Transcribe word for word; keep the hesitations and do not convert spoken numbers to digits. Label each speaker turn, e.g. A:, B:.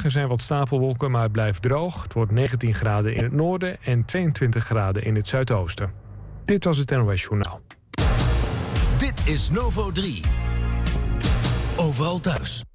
A: er zijn wat stapelwolken, maar het blijft droog. Het wordt negentien graden in het noorden en tweeëntwintig graden in het zuidoosten. Dit was het N O S Journaal.
B: Dit is Novo drie. Overal thuis.